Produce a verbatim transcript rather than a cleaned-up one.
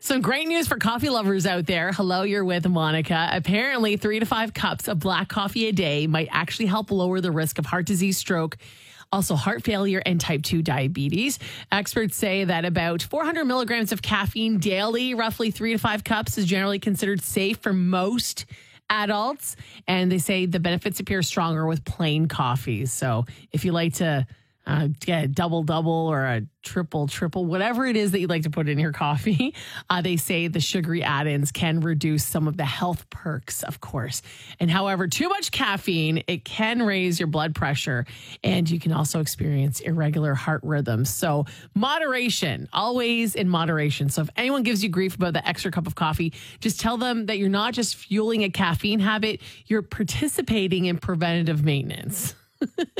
Some great news for coffee lovers out there. Hello, you're with Monica. Apparently, three to five cups of black coffee a day might actually help lower the risk of heart disease, stroke, also heart failure, and type two diabetes. Experts say that about four hundred milligrams of caffeine daily, roughly three to five cups, is generally considered safe for most adults. And they say the benefits appear stronger with plain coffees. So if you like to Uh, get a double double or a triple triple, whatever it is that you like to put in your coffee. Uh, they say the sugary add-ins can reduce some of the health perks, of course. And however, too much caffeine, it can raise your blood pressure, and you can also experience irregular heart rhythms. So moderation, always in moderation. So if anyone gives you grief about the extra cup of coffee, just tell them that you're not just fueling a caffeine habit, you're participating in preventative maintenance.